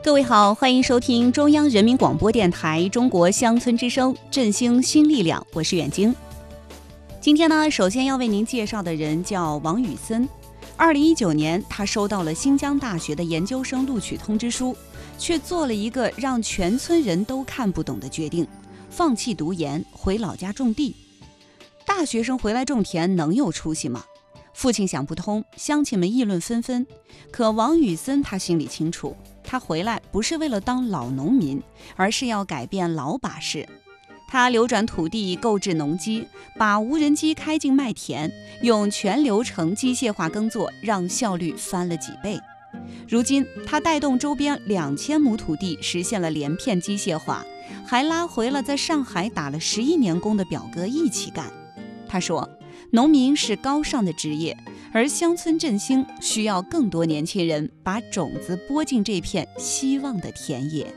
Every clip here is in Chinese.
各位好，欢迎收听中央人民广播电台中国乡村之声，振兴新力量，我是远晶。今天呢，首先要为您介绍的人叫王宇森。2019年，他收到了新疆大学的研究生录取通知书，却做了一个让全村人都看不懂的决定，放弃读研，回老家种地。大学生回来种田能有出息吗？父亲想不通，乡亲们议论纷纷。可王宇森他心里清楚，他回来不是为了当老农民，而是要改变老把式。他流转土地，购置农机，把无人机开进麦田，用全流程机械化耕作，让效率翻了几倍。如今他带动周边2000亩土地实现了连片机械化，还拉回了在上海打了11年工的表哥一起干。他说，农民是高尚的职业，而乡村振兴需要更多年轻人把种子播进这片希望的田野。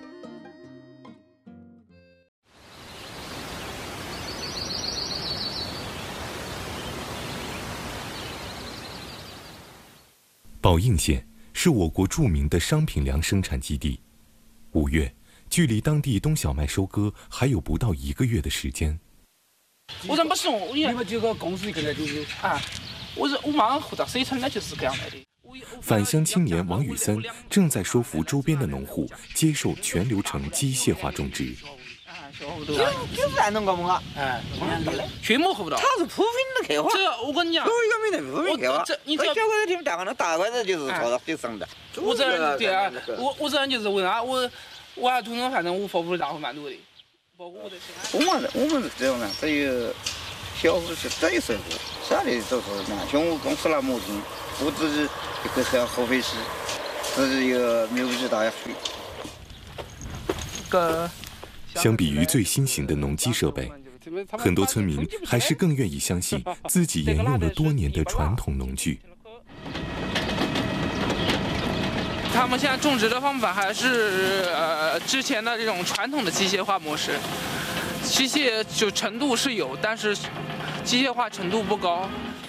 宝应县是我国著名的商品粮生产基地。5月，距离当地冬小麦收割还有不到1个月的时间。 我人不是我，你们这个公司跟着就是啊，我马上回到水村的就是这样来的。 返乡青年王宇森正在说服周边的农户接受全流程机械化种植。 就是按农搞不啊？ 哎，全部合不到。 它是普遍的开花。 这我跟你讲， 有一个名的普遍开花。 你这小块的挺大个的，大块的就是朝着就生的。 我这人对啊，我这人就是为啥我还土生反正我服务大户蛮多的。我们这样呢，只有小户是这一生活，下来就是那像我公司那模型，我自己一个是要合肥市，自己有没有去大家费。 相比于最新型的农机设备，很多村民还是更愿意相信自己沿用了多年的传统农具。 他们现在种植的方法还是之前的这种传统的机械化模式，机械就程度是有，但是机械化程度不高。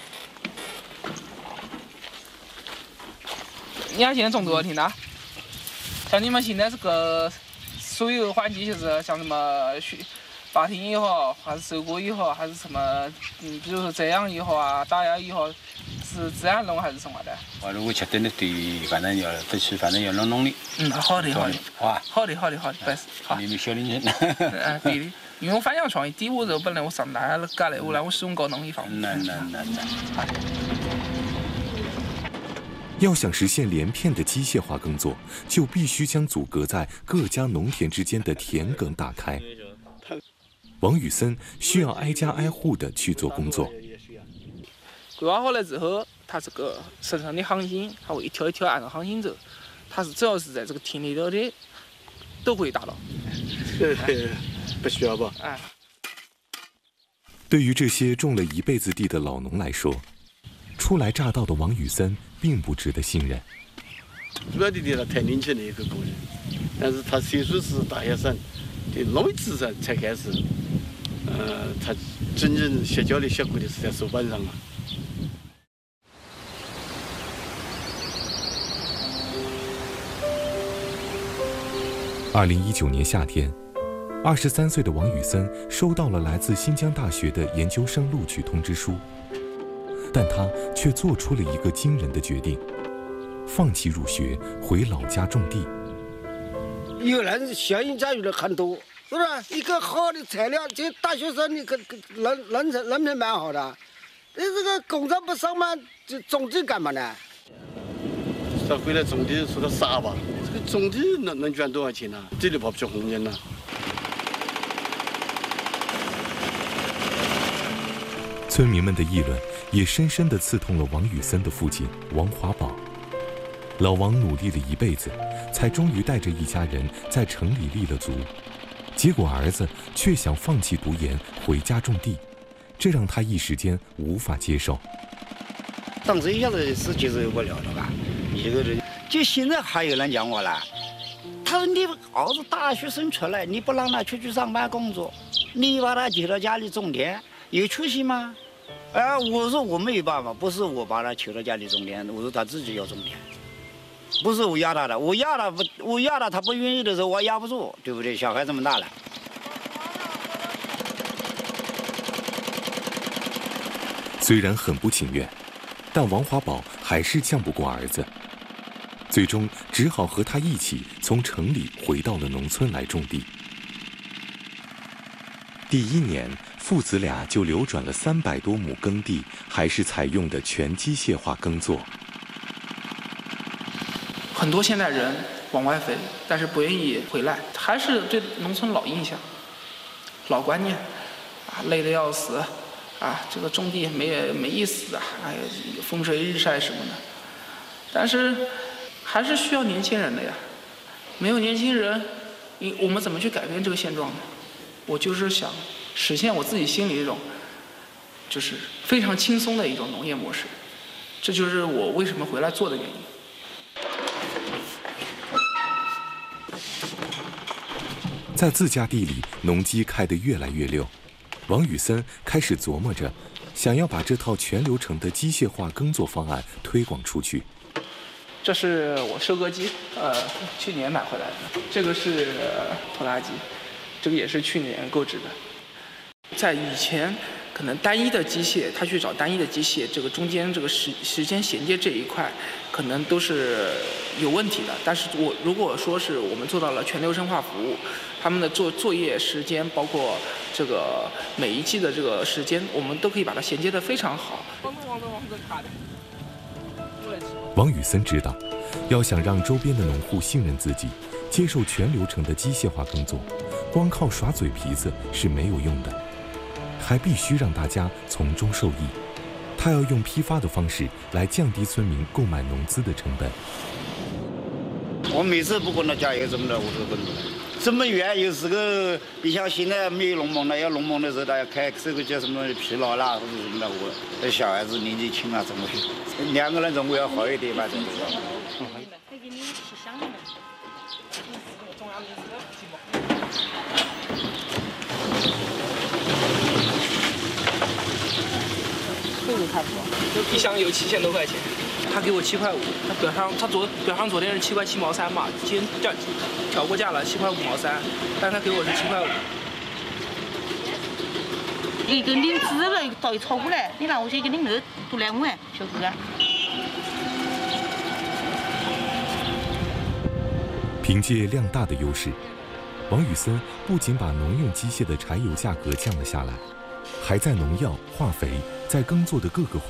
你看现在种多少田呢？像你们现在这个所有环节就是像什么拔田也好，还是收割也好，还是什么比如说这样也好啊，打压也好，是自然农还是什么的？ 我如果确定的对，反正要得去，反正要弄的。 好的，好的，好的，不是，好。 你们小年轻。 对的，因为我反向创业，第一我这本来我上大了干了，后来我使用搞农业方面。 那。 要想实现连片的机械化耕作，就必须将阻隔在各家农田之间的田埂打开。王宇森需要挨家挨户的去做工作。 规划好了之后，它这个身上的航线，它会一条一条按照航线走，它是只要是在这个田里头的，都可以达到。 不需要吧？ 哎。 对于这些种了一辈子地的老农来说，初来乍到的王宇森并不值得信任。 主要的地他太年轻的一个工人，但是他虽说是大学生，的农业知识才开始，他真正学教的效果的是在手板上啊。 2019年夏天，23岁的王宇森收到了来自新疆大学的研究生录取通知书，但他却做出了一个惊人的决定，放弃入学，回老家种地。 有人效应教育的很多，是不是？一个好的材料，这大学生你人品蛮好的，你这个工作不上班，就种地干嘛呢？ 他回来种地说他傻吧？这个种地能赚多少钱呢？这里跑不出红人呢。 村民们的议论也深深地刺痛了王宇森的父亲王华宝。老王努力了一辈子，才终于带着一家人在城里立了足，结果儿子却想放弃读研，回家种地，这让他一时间无法接受。 当时一下子是接受不了的吧？一个人，就现在还有人讲我了，他说你儿子大学生出来，你不让他出去上班工作，你把他接到家里种田，有出息吗？我说我没有办法，不是我把他求到家里种田，我说他自己要种田。 不是我压他的，我压他他不愿意的时候我压不住，对不对？小孩这么大了。 虽然很不情愿，但王华宝还是犟不过儿子，最终只好和他一起从城里回到了农村来种地。第1年，父子俩就流转了300多亩耕地，还是采用的全机械化耕作。 很多现代人往外飞，但是不愿意回来，还是对农村老印象、老观念，累得要死，这个种地没意思哎，风吹日晒什么的。但是还是需要年轻人的呀，没有年轻人，我们怎么去改变这个现状呢？我就是想实现我自己心里一种，就是非常轻松的一种农业模式，这就是我为什么回来做的原因。 在自家地里，农机开得越来越溜，王宇森开始琢磨着，想要把这套全流程的机械化耕作方案推广出去。 这是我收割机，去年买回来的。这个是拖拉机，这个也是去年购置的。在以前，可能单一的机械，他去找单一的机械，这个中间这个时间衔接这一块，可能都是有问题的。但是如果说是我们做到了全流程化服务，他们的作业时间，包括这个每一季的这个时间，我们都可以把它衔接得非常好。 王宇森知道，要想让周边的农户信任自己，接受全流程的机械化耕作，光靠耍嘴皮子是没有用的，还必须让大家从中受益。他要用批发的方式来降低村民购买农资的成本。 我每次不管他加油什么的，我都跟着。这么远又是个，你像现在没有农忙了，要农忙的时候，大家开这个叫什么疲劳啦或者什么的，我小孩子年纪轻怎么去？2个人总归要好一点吧，这个。 这个差不多，就一箱油7000多块钱。他给我7.5块，他表上昨天是7块7毛3嘛，今天调过价了7块5毛3，但他给我是7块5。 一个领子了，到炒过来，你拿我去一个领肉都2万，小哥。 凭借量大的优势，王宇森不仅把农用机械的柴油价格降了下来，还在农药、化肥在耕作的各个环